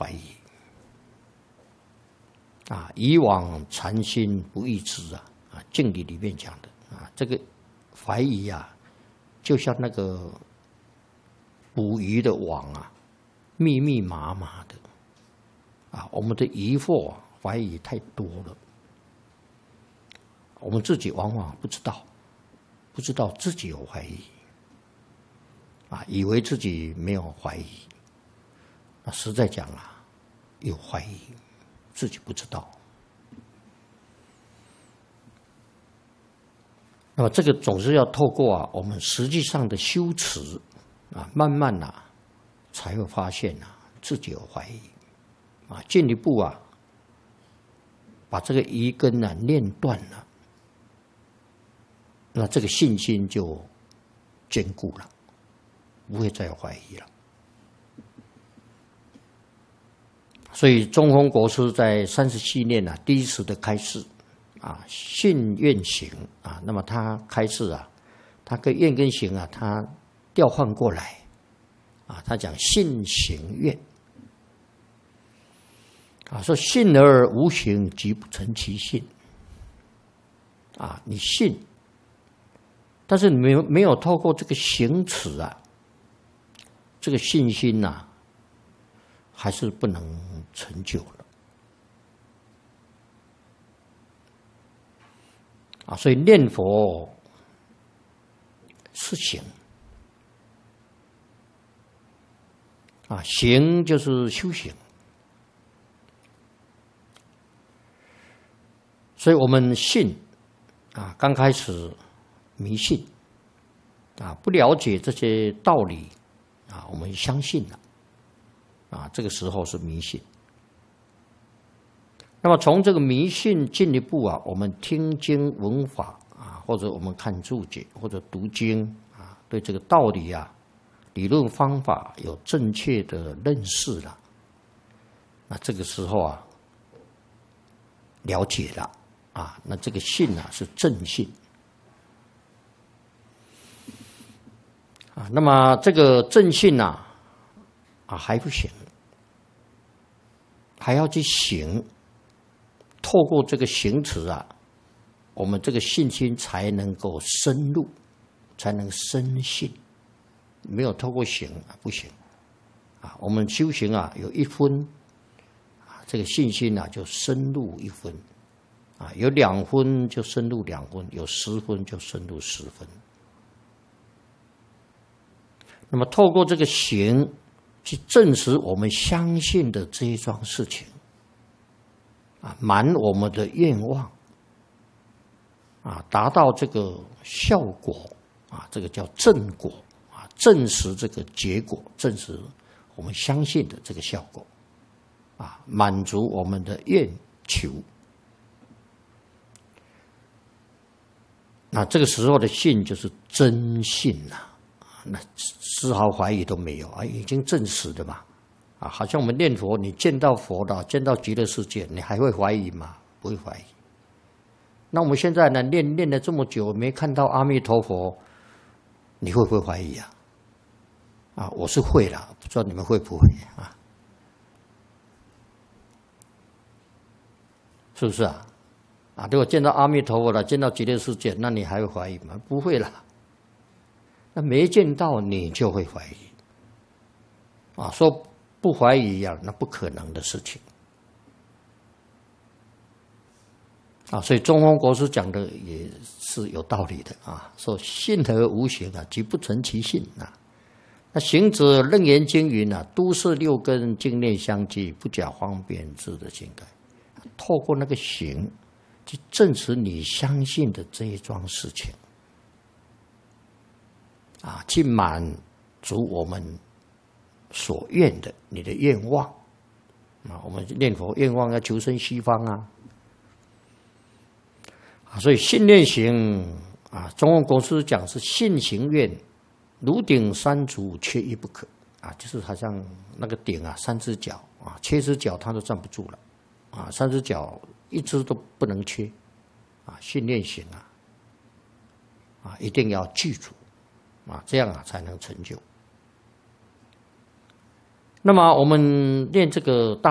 怀疑啊。以往禅心不异之啊，敬理里面讲的啊，这个怀疑啊，就像那个捕鱼的网啊，密密麻麻的啊。我们的疑惑、怀疑太多了，我们自己往往不知道自己有怀疑啊，以为自己没有怀疑。那实在讲啊，有怀疑，自己不知道。那么这个总是要透过啊，我们实际上的修持啊，慢慢啊，才会发现啊，自己有怀疑啊，进一步啊，把这个疑根啊念断了，那这个信心就坚固了，不会再有怀疑了。所以中峰国师在37年啊，第一次的开示啊，信愿行啊，那么他开示啊，他跟愿跟行啊，他调换过来啊，他讲信行愿啊，说信而无行，即不成其信啊，你信，但是你没有透过这个行持啊，这个信心呐，还是不能成就了啊。所以念佛是行啊，行就是修行。所以我们信啊，刚开始迷信啊，不了解这些道理啊，我们相信了啊，这个时候是迷信。那么从这个迷信进一步啊，我们听经闻法啊，或者我们看注解或者读经啊，对这个道理啊、理论方法有正确的认识了，那这个时候啊，了解了啊，那这个信啊是正信啊。那么这个正信啊还不行，还要去行。透过这个行持啊，我们这个信心才能够深入，才能深信。没有透过行啊，不行啊。我们修行啊，有1分啊，这个信心啊就深入1分啊；有2分就深入2分，有10分就深入10分。那么透过这个行，去证实我们相信的这一桩事情。啊，满我们的愿望，啊，达到这个效果，啊，这个叫正果，啊，证实这个结果，证实我们相信的这个效果，啊，满足我们的愿求。那这个时候的信就是真信呐，那丝毫怀疑都没有啊，已经证实的嘛。啊，好像我们念佛，你见到佛了，见到极乐世界，你还会怀疑吗？不会怀疑。那我们现在呢，念了这么久，没看到阿弥陀佛，你会不会怀疑啊？啊，我是会了，不知道你们会不会啊？是不是啊？啊，如果见到阿弥陀佛了，见到极乐世界，那你还会怀疑吗？不会了。那没见到你就会怀疑。啊，说不怀疑啊，那不可能的事情啊！所以中峰国师讲的也是有道理的啊。说信而无行啊，即不成其信啊。那行者楞严经云啊，都是6根净念相继，不假方便智的境界。透过那个行，去证实你相信的这一桩事情啊，去满足我们所愿的，你的愿望啊，我们念佛愿望要求生西方啊，所以信愿行啊，中峰国师讲是信行愿，如顶三足，缺一不可啊，就是好像那个顶啊，3只脚啊，缺一只脚它都站不住了啊，3只脚1只都不能缺啊，信愿行啊，一定要记住啊，这样啊才能成就。 那么我们练这个大